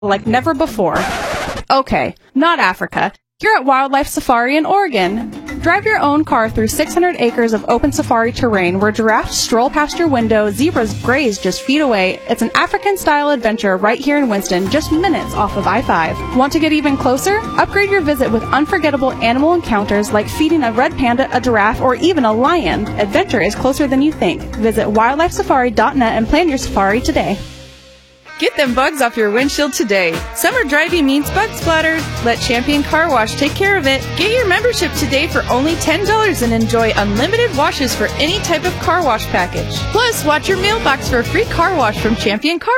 like never before. Okay, not Africa. You're at Wildlife Safari in Oregon. Drive your own car through 600 acres of open safari terrain where giraffes stroll past your window, zebras graze just feet away. It's an African-style adventure right here in Winston, just minutes off of I-5. Want to get even closer? Upgrade your visit with unforgettable animal encounters like feeding a red panda, a giraffe, or even a lion. Adventure is closer than you think. Visit wildlifesafari.net and plan your safari today. Get them bugs off your windshield today. Summer driving means bug splatter. Let Champion Car Wash take care of it. Get your membership today for only $10 and enjoy unlimited washes for any type of car wash package. Plus, watch your mailbox for a free car wash from Champion Car